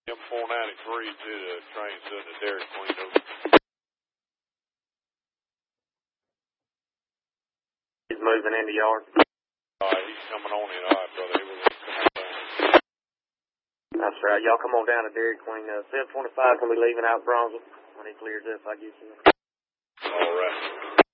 M493 to the train sitting at Dairy Queen. He's moving into yard. He's coming on in. All right, brother. Hey, we're going to come on down. That's right. Y'all come on down to Dairy Queen. 725 can be leaving out Bronzeville. When he clears up, I guess. All right.